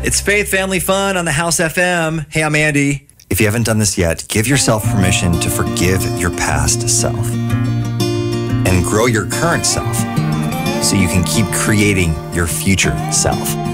It's Faith Family Fun on the House FM. Hey, I'm Andy. If you haven't done this yet, give yourself permission to forgive your past self and grow your current self so you can keep creating your future self.